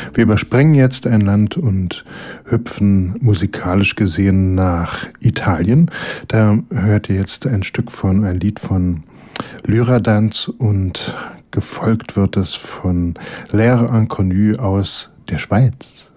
Wir überspringen jetzt ein Land und hüpfen musikalisch gesehen nach Italien. Da hört ihr jetzt ein Lied von Lyra-Danz und gefolgt wird es von L'air inconnu aus der Schweiz.